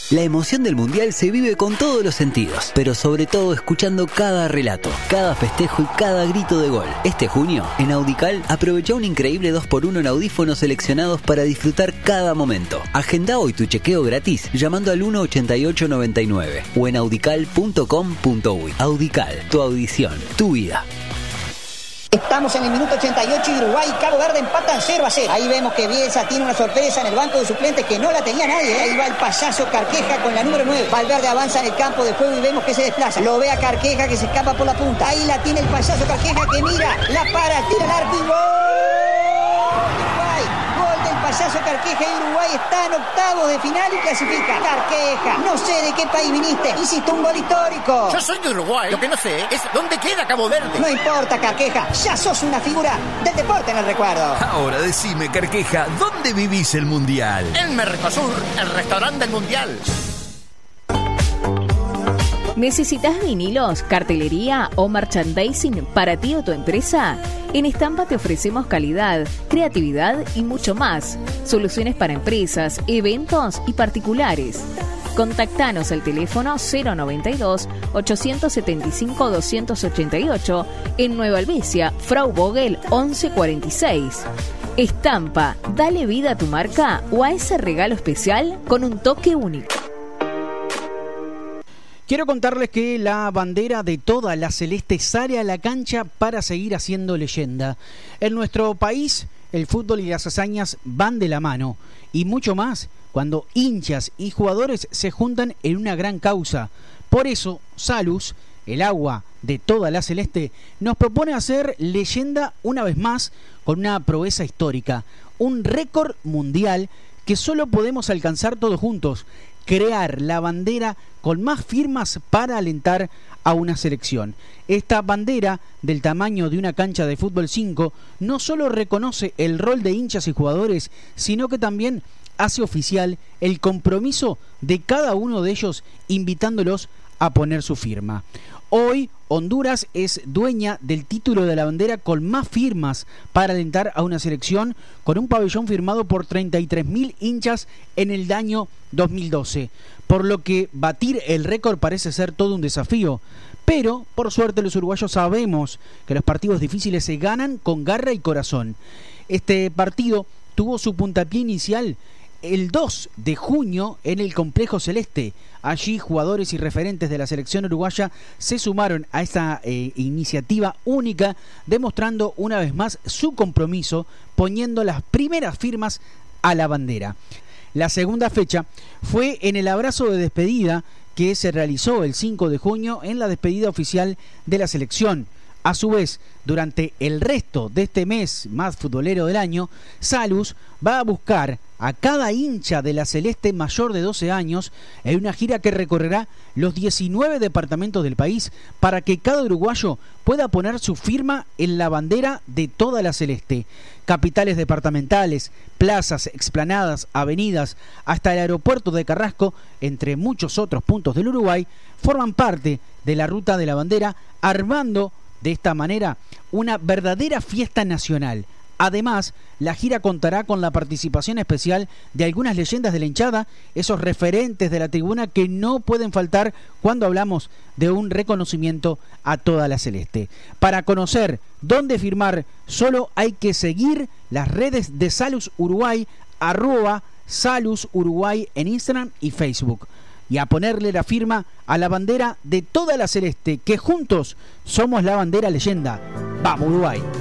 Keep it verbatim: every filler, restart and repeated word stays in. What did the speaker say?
La emoción del Mundial se vive con todos los sentidos, pero sobre todo escuchando cada relato, cada festejo y cada grito de gol. Este junio, en Audical, aprovecha un increíble dos por uno en audífonos seleccionados para disfrutar cada momento. Agenda hoy tu chequeo gratis llamando al uno ochenta y ocho noventa y nueve o en audical punto com punto uy. Audical, tu audición, tu vida. Estamos en el minuto ochenta y ocho y Uruguay y Cabo Verde empatan cero a cero. Ahí vemos que Bielsa tiene una sorpresa en el banco de suplentes que no la tenía nadie. Ahí va el payaso Carqueja con la número nueve. Valverde avanza en el campo de juego y vemos que se desplaza. Lo ve a Carqueja que se escapa por la punta. Ahí la tiene el payaso Carqueja que mira, la para, tira el arco y ¡gol! Uruguay, gol del payaso Carqueja y Uruguay está en octavos de final y clasifica. Carqueja, no sé de qué país viniste. Hiciste un gol histórico. Yo soy de Uruguay. Lo que no sé es dónde queda Cabo Verde. No importa, Carqueja. Ya sos una figura del deporte en el recuerdo. Ahora decime, Carqueja, ¿dónde vivís el Mundial? En Mercosur, el restaurante del Mundial. ¿Necesitas vinilos, cartelería o merchandising para ti o tu empresa? En Estampa te ofrecemos calidad, creatividad y mucho más. Soluciones para empresas, eventos y particulares. Contactanos al teléfono cero noventa y dos, ochocientos setenta y cinco, doscientos ochenta y ocho en Nueva Albesia, Frau Vogel once cuarenta y seis. Estampa, dale vida a tu marca o a ese regalo especial con un toque único. Quiero contarles que la bandera de toda la celeste sale a la cancha para seguir haciendo leyenda. En nuestro país, el fútbol y las hazañas van de la mano, y mucho más cuando hinchas y jugadores se juntan en una gran causa. Por eso, Salus, el agua de toda la celeste, nos propone hacer leyenda una vez más con una proeza histórica, un récord mundial que solo podemos alcanzar todos juntos: crear la bandera con más firmas para alentar a una selección. Esta bandera, del tamaño de una cancha de fútbol cinco, no solo reconoce el rol de hinchas y jugadores, sino que también hace oficial el compromiso de cada uno de ellos, invitándolos a poner su firma. Hoy, Honduras es dueña del título de la bandera con más firmas para alentar a una selección, con un pabellón firmado por treinta y tres mil hinchas en el año dos mil doce, por lo que batir el récord parece ser todo un desafío. Pero, por suerte, los uruguayos sabemos que los partidos difíciles se ganan con garra y corazón. Este partido tuvo su puntapié inicial el dos de junio en el Complejo Celeste. Allí jugadores y referentes de la selección uruguaya se sumaron a esta eh, iniciativa única, demostrando una vez más su compromiso, poniendo las primeras firmas a la bandera. La segunda fecha fue en el abrazo de despedida que se realizó el cinco de junio en la despedida oficial de la selección. A su vez, durante el resto de este mes más futbolero del año, Salus va a buscar a cada hincha de la celeste mayor de doce años en una gira que recorrerá los diecinueve departamentos del país para que cada uruguayo pueda poner su firma en la bandera de toda la celeste. Capitales departamentales, plazas, explanadas, avenidas, hasta el aeropuerto de Carrasco, entre muchos otros puntos del Uruguay, forman parte de la ruta de la bandera, armando de esta manera una verdadera fiesta nacional. Además, la gira contará con la participación especial de algunas leyendas de la hinchada, esos referentes de la tribuna que no pueden faltar cuando hablamos de un reconocimiento a toda la celeste. Para conocer dónde firmar, solo hay que seguir las redes de Salus Uruguay, arroba Salus Uruguay en Instagram y Facebook, y a ponerle la firma a la bandera de toda la celeste, que juntos somos la bandera leyenda. ¡Vamos, Uruguay!